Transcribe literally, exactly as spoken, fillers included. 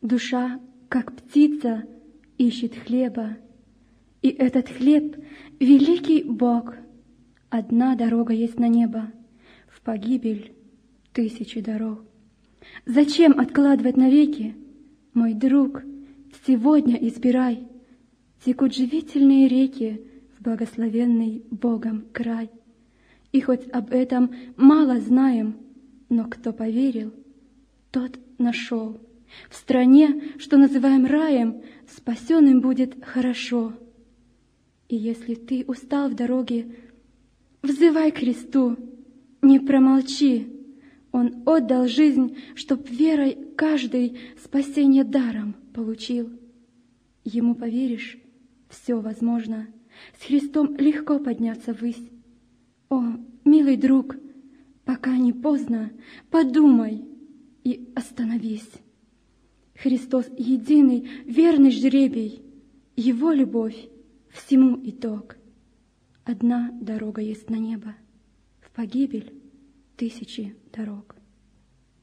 Душа, как птица, ищет хлеба, и этот хлеб — великий Бог. Одна дорога есть на небо, в погибель тысячи дорог. Зачем откладывать навеки, мой друг, сегодня избирай, текут живительные реки в благословенный Богом край. И хоть об этом мало знаем, но кто поверил, тот нашел. В стране, что называем раем, спасенным будет хорошо. И если ты устал в дороге, взывай к Христу, не промолчи. Он отдал жизнь, чтоб верой каждый спасение даром получил. Ему поверишь, все возможно, с Христом легко подняться ввысь. О, милый друг, пока не поздно, подумай и остановись. Христос единый, верный жребий, Его любовь всему итог. Одна дорога есть на небо, в погибель тысячи дорог.